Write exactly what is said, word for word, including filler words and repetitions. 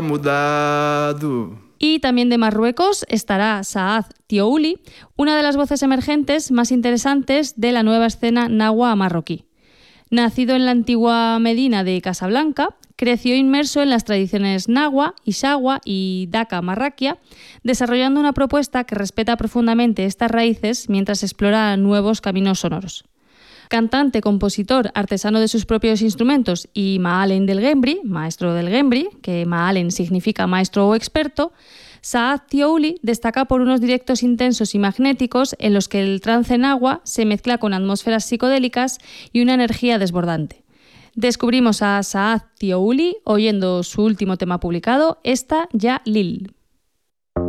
mudado. Y también de Marruecos estará Saad Thiouli, una de las voces emergentes más interesantes de la nueva escena nahua marroquí. Nacido en la antigua Medina de Casablanca, creció inmerso en las tradiciones nahua, ishawa y daka marraquia, desarrollando una propuesta que respeta profundamente estas raíces mientras explora nuevos caminos sonoros. Cantante, compositor, artesano de sus propios instrumentos y Maalen del Gembri, maestro del Gembri, que Maalen significa maestro o experto, Saad Thiouli destaca por unos directos intensos y magnéticos en los que el trance nahua se mezcla con atmósferas psicodélicas y una energía desbordante. Descubrimos a Saad Thiouli oyendo su último tema publicado, Esta Ya Lil.